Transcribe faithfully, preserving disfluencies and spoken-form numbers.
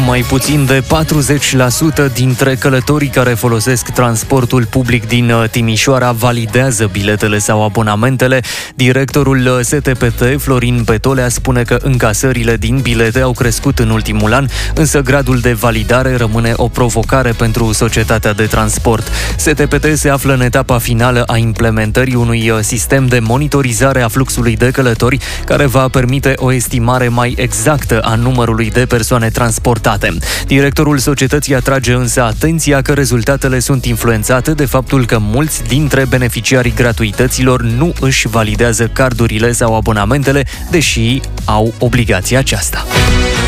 Mai puțin de patruzeci la sută dintre călătorii care folosesc transportul public din Timișoara validează biletele sau abonamentele. Directorul S T P T, Florin Petolea, spune că încasările din bilete au crescut în ultimul an, însă gradul de validare rămâne o provocare pentru societatea de transport. S T P T se află în etapa finală a implementării unui sistem de monitorizare a fluxului de călători care va permite o estimare mai exactă a numărului de persoane transportate. Directorul societății atrage însă atenția că rezultatele sunt influențate de faptul că mulți dintre beneficiarii gratuităților nu își validează cardurile sau abonamentele, deși au obligația aceasta.